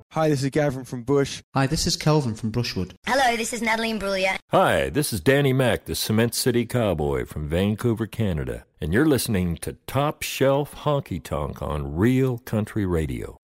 Hi, this is Gavin from Bush. Hi, this is Kelvin from Brushwood. Hello, this is Natalie Imbruglia. Hi, this is Danny Mac, the Cement City Cowboy from Vancouver, Canada, and you're listening to Top Shelf Honky Tonk on Real Country Radio.